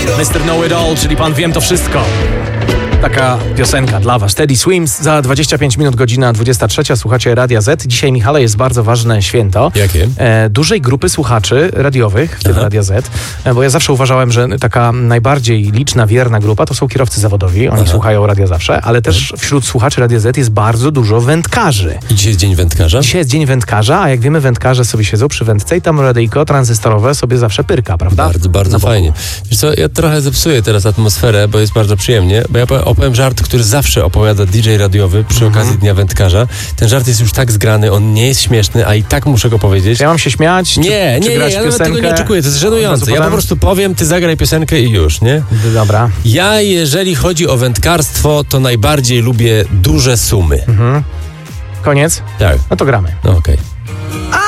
Mr. Know It All, czyli Pan Wiem to wszystko. Taka piosenka dla Was. Teddy Swims, za 25 minut, godzina 23. Słuchacie Radia Z. Dzisiaj, Michale, jest bardzo ważne święto. Jakie? Dużej grupy słuchaczy radiowych, w tym Radia Z, bo ja zawsze uważałem, że taka najbardziej liczna, wierna grupa to są kierowcy zawodowi. Oni słuchają radia zawsze, ale też wśród słuchaczy Radia Z jest bardzo dużo wędkarzy. I dzisiaj jest Dzień Wędkarza? Dzisiaj jest Dzień Wędkarza, a jak wiemy, wędkarze sobie siedzą przy wędce i tam radyjko tranzystorowe sobie zawsze pyrka, prawda? Bardzo fajnie. Wiesz co, ja trochę zepsuję teraz atmosferę, bo jest bardzo przyjemnie, bo ja opowiem żart, który zawsze opowiada DJ radiowy przy okazji Dnia Wędkarza. Ten żart jest już tak zgrany, on nie jest śmieszny, a i tak muszę go powiedzieć. Czy ja mam się śmiać? Nie, ja nawet tego nie oczekuję, to jest żenujące. Ja po prostu powiem, ty zagraj piosenkę i już, nie? Dobra. Ja, jeżeli chodzi o wędkarstwo, to najbardziej lubię duże sumy. Koniec? Tak. No to gramy. No okej.